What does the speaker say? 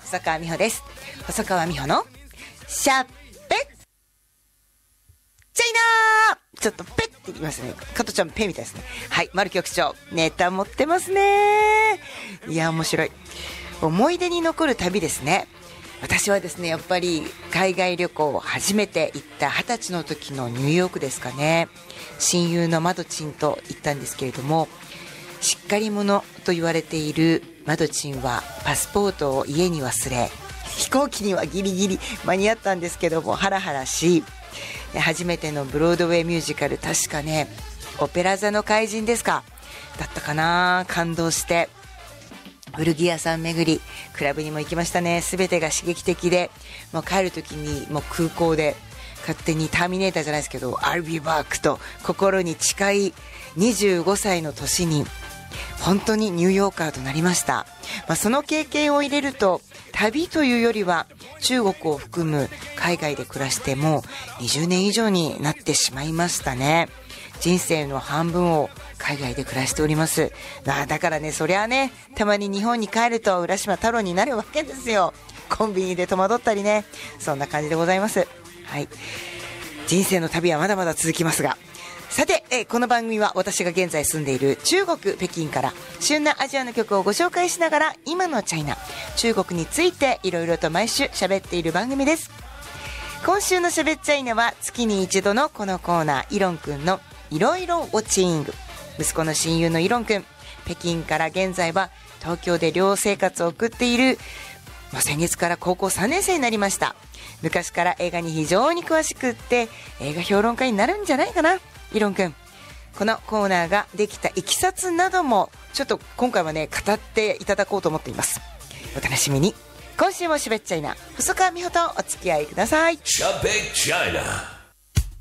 細川美穂です。細川美穂のしゃっぺっチャイナー。ちょっとペッって言いますね。加トちゃんペみたいですね。はい、丸局長ネタ持ってますね。いや面白い。思い出に残る旅ですね。私はですね、やっぱり海外旅行を初めて行った20歳の時のニューヨークですかね。親友のマドチンと行ったんですけれども、しっかり者と言われているマドチンはパスポートを家に忘れ、飛行機にはギリギリ間に合ったんですけども、ハラハラし、初めてのブロードウェイミュージカル、確かねオペラ座の怪人ですかだったかな、感動して古着屋さん巡り、クラブにも行きましたね。全てが刺激的で、もう帰る時にもう空港で勝手にターミネーターじゃないですけど I'll be back と心に誓い、25歳の年に本当にニューヨーカーとなりました。その経験を入れると、旅というよりは中国を含む海外で暮らしてもう20年以上になってしまいましたね。人生の半分を海外で暮らしております。だからね、そりゃね、たまに日本に帰ると浦島太郎になるわけですよ。コンビニで戸惑ったりね、そんな感じでございます。はい、人生の旅はまだまだ続きますが、さて、この番組は私が現在住んでいる中国北京から旬なアジアの曲をご紹介しながら、今のチャイナ、中国についていろいろと毎週喋っている番組です。今週のしゃべっちゃいなは月に一度のこのコーナー、イロンくんのいろいろウォッチング。息子の親友のイロンくん、北京から現在は東京で寮生活を送っている、先月から高校3年生になりました。昔から映画に非常に詳しくって、映画評論家になるんじゃないかな、イロンくん。このコーナーができたいきさつなどもちょっと今回はね、語っていただこうと思っています。お楽しみに。今週もしゃべっちゃいな細川美穂とお付き合いください。 しゃべっちゃいな。